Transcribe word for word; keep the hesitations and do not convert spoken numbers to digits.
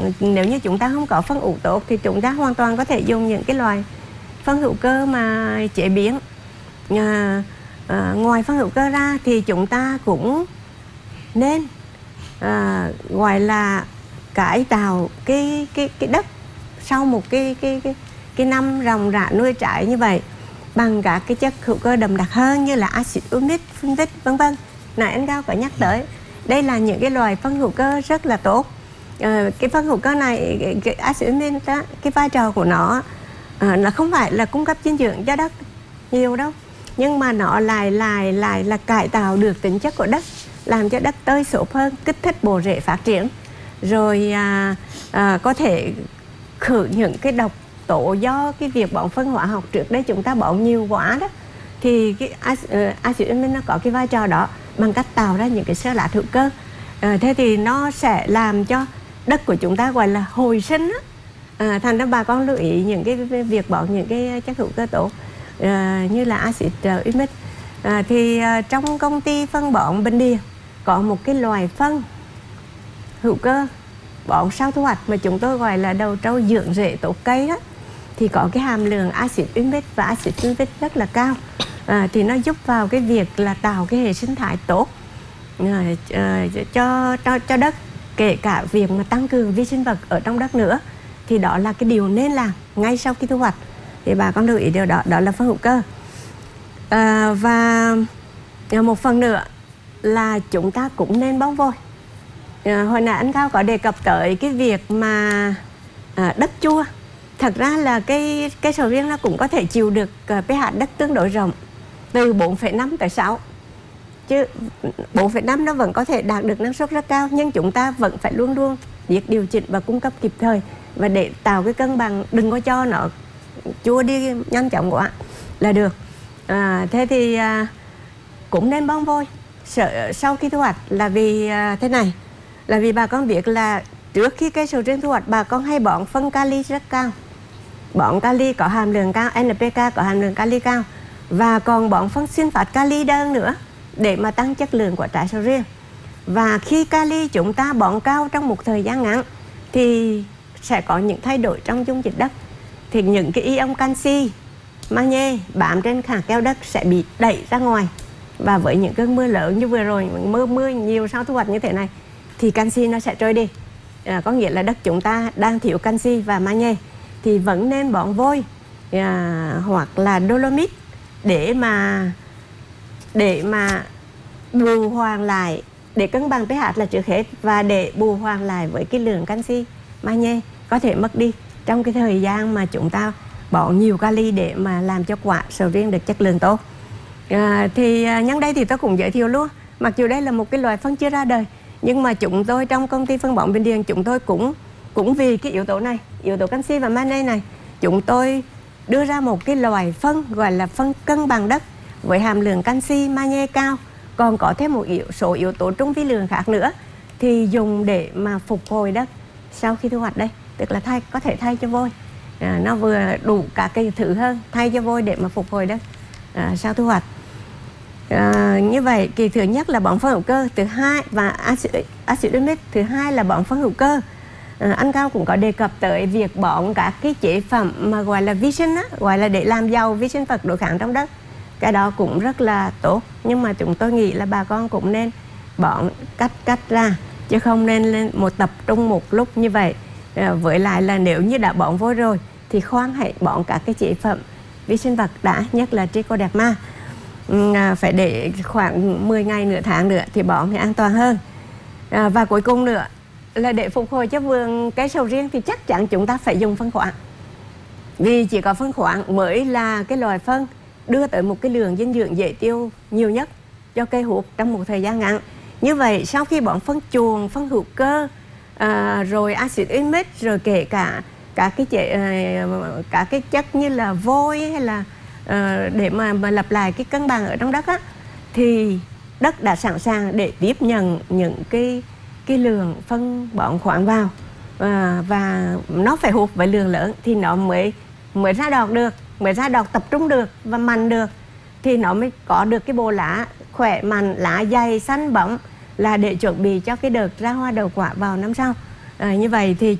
nếu như chúng ta không có phân ủ tốt thì chúng ta hoàn toàn có thể dùng những cái loại phân hữu cơ mà chế biến. À, à, ngoài phân hữu cơ ra thì chúng ta cũng nên à, gọi là cải tạo cái cái cái đất sau một cái cái cái cái năm ròng rã nuôi trái như vậy bằng các cái chất hữu cơ đậm đặc hơn như là axit humic, phân vân vân. Nãy anh Cao có nhắc tới, đây là những cái loài phân hữu cơ rất là tốt. À, cái phân hữu cơ này, cái, cái axit humic đó, cái vai trò của nó à, là không phải là cung cấp dinh dưỡng cho đất nhiều đâu, nhưng mà nó lại lại lại là cải tạo được tính chất của đất, làm cho đất tơi xốp hơn, kích thích bộ rễ phát triển, rồi à, à, có thể khử những cái độc tố do cái việc bón phân hóa học trước đây chúng ta bón nhiều quá đó, thì cái axit humic nó có cái vai trò đó bằng cách tạo ra những cái xơ lát hữu cơ. À, thế thì nó sẽ làm cho đất của chúng ta gọi là hồi sinh á. À, thành ra bà con lưu ý những cái việc bón những cái chất hữu cơ tốt à, như là axit humic. À, thì à, trong công ty phân bón Bình Điền có một cái loài phân hữu cơ bón sau thu hoạch mà chúng tôi gọi là đầu trâu dưỡng rễ tốt cây đó, thì có cái hàm lượng axit humic và axit sulfuric rất là cao. À, thì nó giúp vào cái việc là tạo cái hệ sinh thái tốt à, à, cho, cho cho đất, kể cả việc mà tăng cường vi sinh vật ở trong đất nữa, thì đó là cái điều nên làm ngay sau khi thu hoạch. Thì bà con lưu ý điều đó, đó là phân hữu cơ. À, và một phần nữa là chúng ta cũng nên bón vôi. À, hồi nãy anh Cao có đề cập tới cái việc mà à, đất chua. Thật ra là cái cây sầu riêng nó cũng có thể chịu được uh, pH đất tương đối rộng từ bốn phẩy năm tới sáu, chứ bốn phẩy năm nó vẫn có thể đạt được năng suất rất cao, nhưng chúng ta vẫn phải luôn luôn biết điều chỉnh và cung cấp kịp thời, và để tạo cái cân bằng, đừng có cho nó chua đi nhanh chóng quá là được. À, thế thì à, cũng nên bón vôi sau khi thu hoạch là vì à, thế này, là vì bà con biết là trước khi cây sầu riêng thu hoạch bà con hay bón phân kali rất cao, bón kali có hàm lượng cao, en pê ca có hàm lượng kali cao, và còn bón phân xin phạt kali đơn nữa để mà tăng chất lượng của trái sầu riêng. Và khi kali chúng ta bón cao trong một thời gian ngắn thì sẽ có những thay đổi trong dung dịch đất, thì những cái ion canxi, magie bám trên hạt keo đất sẽ bị đẩy ra ngoài, và với những cơn mưa lớn như vừa rồi, mưa mưa nhiều sau thu hoạch như thế này thì canxi nó sẽ trôi đi. À, có nghĩa là đất chúng ta đang thiếu canxi và magie, thì vẫn nên bón vôi à, hoặc là dolomit để mà để mà bù hoàn lại, để cân bằng pH là trước hết, và để bù hoàn lại với cái lượng canxi, magie có thể mất đi trong cái thời gian mà chúng ta bỏ nhiều kali để mà làm cho quả sầu riêng được chất lượng tốt. À, thì à, nhân đây thì tôi cũng giới thiệu luôn, mặc dù đây là một cái loài phân chưa ra đời, nhưng mà chúng tôi trong công ty phân bón Bình Điền chúng tôi cũng cũng vì cái yếu tố này, yếu tố canxi và magie này, chúng tôi đưa ra một cái loài phân gọi là phân cân bằng đất với hàm lượng canxi, magie cao, còn có thêm một yếu, số yếu tố trung vi lượng khác nữa, thì dùng để mà phục hồi đất sau khi thu hoạch đây, tức là thay có thể thay cho vôi, à, nó vừa đủ cả cái thứ hơn, thay cho vôi để mà phục hồi đất à, sau thu hoạch. À, như vậy kỳ thứ nhất là bón phân hữu cơ, thứ hai và axit humic, thứ hai là bón phân hữu cơ. À, anh Cao cũng có đề cập tới việc bón các cái chế phẩm mà gọi là vi sinh á, gọi là để làm giàu vi sinh vật đối kháng trong đất, cái đó cũng rất là tốt, nhưng mà chúng tôi nghĩ là bà con cũng nên bón cách cách ra, chứ không nên lên một tập trung một lúc như vậy. À, với lại là nếu như đã bón vôi rồi thì khoan hãy bón các cái chế phẩm vi sinh vật đã, nhất là trichoderma. À, phải để khoảng mười ngày nửa tháng nữa thì bón thì an toàn hơn. À, và cuối cùng nữa là để phục hồi cho vườn cây sầu riêng thì chắc chắn chúng ta phải dùng phân khoáng, vì chỉ có phân khoáng mới là cái loại phân đưa tới một cái lượng dinh dưỡng dễ tiêu nhiều nhất cho cây hút trong một thời gian ngắn. Như vậy sau khi bón phân chuồng, phân hữu cơ, à, rồi axit humic, rồi kể cả cả cái chế, cả cái chất như là vôi hay là à, để mà mà lập lại cái cân bằng ở trong đất á, thì đất đã sẵn sàng để tiếp nhận những cái cái lượng phân bón khoáng vào, à, và nó phải hút với lượng lớn thì nó mới mới ra đọt được, mới ra đọt tập trung được và mạnh được, thì nó mới có được cái bộ lá khỏe mạnh, lá dày xanh bóng, là để chuẩn bị cho cái đợt ra hoa đầu quả vào năm sau. À, như vậy thì